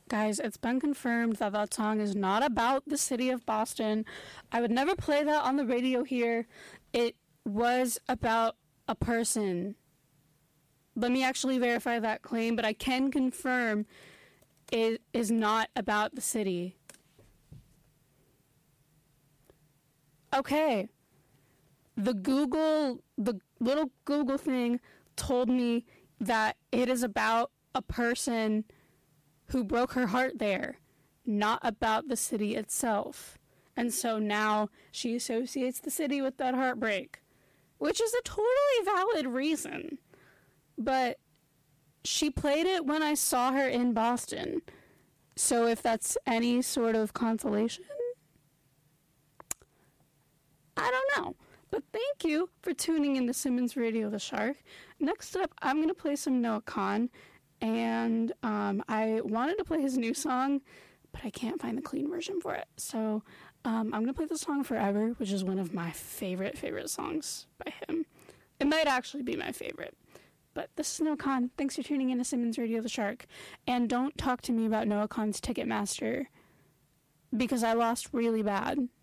Guys, it's been confirmed that that song is not about the city of Boston. I would never play that on the radio here. It was about a person. Let me actually verify that claim, but I can confirm it is not about the city. Okay. The little Google thing told me that it is about a person who broke her heart there, not about the city itself. And so now she associates the city with that heartbreak, which is a totally valid reason. But she played it when I saw her in Boston. So if that's any sort of consolation, I don't know. But thank you for tuning in to Simmons Radio the Shark. Next up, I'm going to play some Noah Kahan. And I wanted to play his new song, but I can't find the clean version for it. So I'm going to play the song Forever, which is one of my favorite songs by him. It might actually be my favorite. But this is Noah Kahan. Thanks for tuning in to Simmons Radio the Shark. And don't talk to me about Noah Kahan's Ticketmaster, because I lost really bad.